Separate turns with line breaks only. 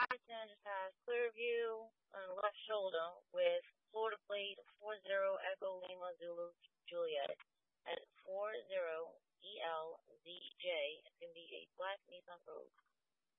I-10 just has Clearview on the left shoulder with Florida plate 40 Echo Lima Zulu Juliet at 40 ELZJ. It's going to be a black Nissan Rogue.